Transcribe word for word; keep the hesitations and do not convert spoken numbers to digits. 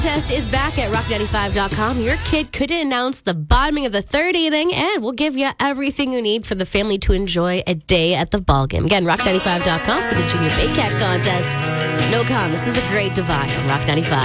Contest is back at rock ninety-five dot com. Your kid could announce the bottoming of the third inning, and we'll give you everything you need for the family to enjoy a day at the ball game. Again, rock ninety-five dot com for the Junior Bay Cat Contest. No con. This is the Great Divide on Rock ninety-five.